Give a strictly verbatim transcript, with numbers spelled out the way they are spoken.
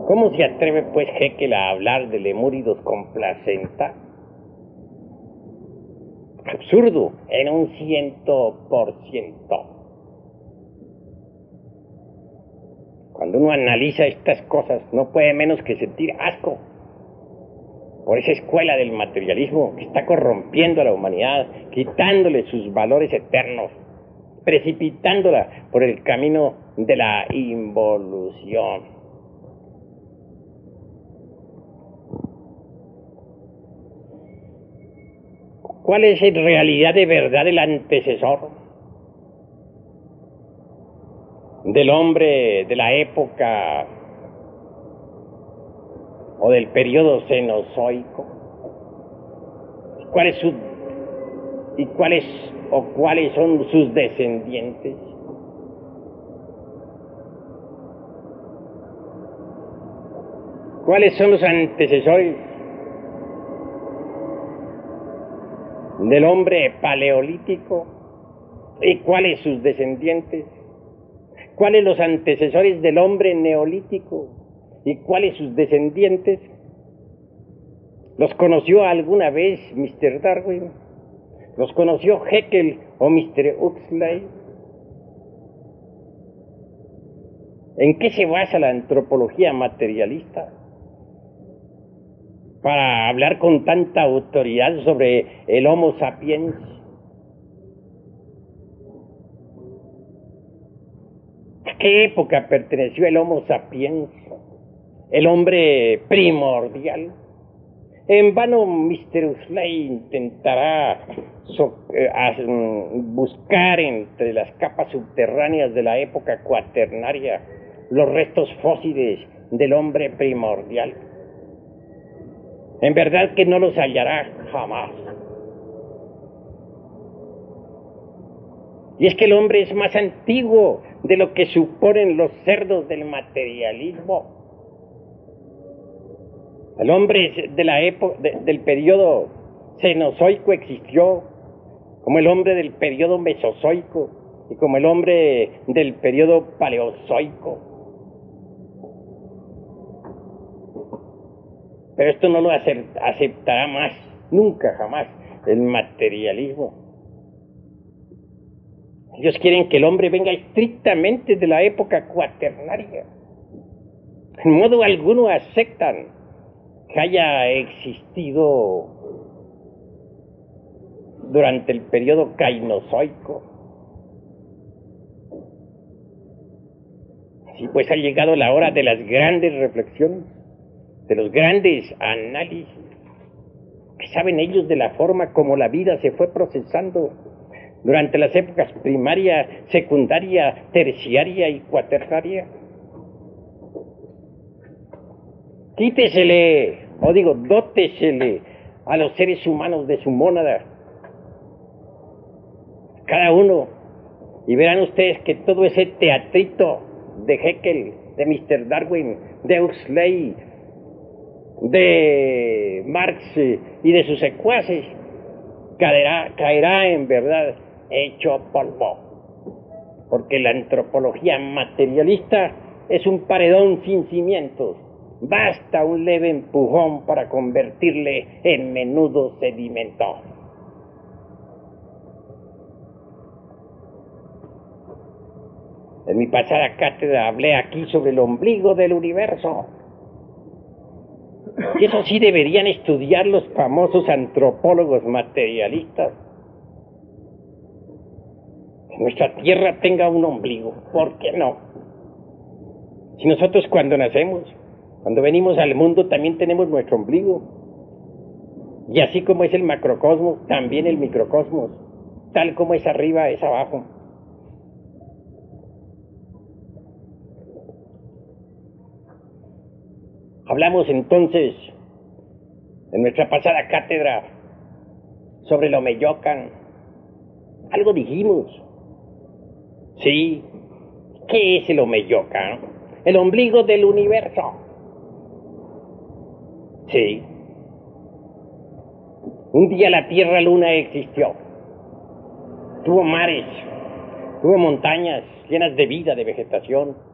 ¿Cómo se atreve, pues, Haeckel a hablar de lemúridos con placenta? Absurdo, en un ciento por ciento. Cuando uno analiza estas cosas, no puede menos que sentir asco por esa escuela del materialismo que está corrompiendo a la humanidad, quitándole sus valores eternos, precipitándola por el camino de la involución. ¿Cuál es en realidad de verdad el antecesor del hombre de la época o del periodo cenozoico? ¿Cuál es su y cuáles o cuáles son sus descendientes? ¿Cuáles son los antecesores del hombre paleolítico y cuáles sus descendientes? ¿Cuáles los antecesores del hombre neolítico y cuáles sus descendientes? ¿Los conoció alguna vez mister Darwin? ¿Los conoció Haeckel o mister Huxley? ¿En qué se basa la antropología materialista para hablar con tanta autoridad sobre el Homo sapiens? ¿A qué época perteneció el Homo sapiens, el hombre primordial? En vano mister Huxley intentará so, eh, buscar entre las capas subterráneas de la época cuaternaria los restos fósiles del hombre primordial. En verdad que no los hallará jamás. Y es que el hombre es más antiguo de lo que suponen los cerdos del materialismo. El hombre de la época, de, del periodo cenozoico existió, como el hombre del periodo mesozoico y como el hombre del periodo paleozoico. Pero esto no lo aceptará más, nunca, jamás, el materialismo. Ellos quieren que el hombre venga estrictamente de la época cuaternaria. En modo alguno aceptan que haya existido durante el periodo cainozoico. Así pues ha llegado la hora de las grandes reflexiones, de los grandes análisis. ¿Qué saben ellos de la forma como la vida se fue procesando durante las épocas primaria, secundaria, terciaria y cuaternaria? Quítesele, o digo, dótesele a los seres humanos de su mónada, cada uno, y verán ustedes que todo ese teatrito de Haeckel, de mister Darwin, de Huxley, de Marx y de sus secuaces caerá, caerá en verdad hecho polvo, porque la antropología materialista es un paredón sin cimientos. Basta un leve empujón para convertirle en menudo sedimento. En mi pasada cátedra hablé aquí sobre el ombligo del universo. Y eso sí deberían estudiar los famosos antropólogos materialistas. Que nuestra Tierra tenga un ombligo, ¿por qué no? Si nosotros cuando nacemos, cuando venimos al mundo, también tenemos nuestro ombligo. Y así como es el macrocosmos, también el microcosmos. Tal como es arriba, es abajo. Hablamos entonces, en nuestra pasada cátedra, sobre el Omeyocan. Algo dijimos. Sí. ¿Qué es el Omeyocan? El ombligo del universo. Sí. Un día la Tierra Luna existió. Tuvo mares, tuvo montañas llenas de vida, de vegetación.